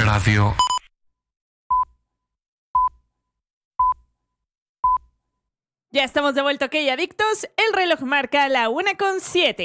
Radio. Ya estamos de vuelta, ok, adictos. El reloj marca la 1:07.